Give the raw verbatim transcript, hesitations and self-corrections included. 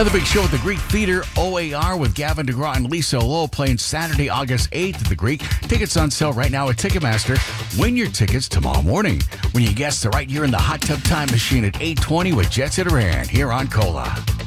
Another big show at the Greek Theater, O A R, with Gavin DeGraw and Lisa Lowe playing Saturday, August eighth at the Greek. Tickets on sale right now at Ticketmaster. Win your tickets tomorrow morning when you guess the right year in the Hot Tub Time Machine at eight twenty with Jet Set Iran here on Cola.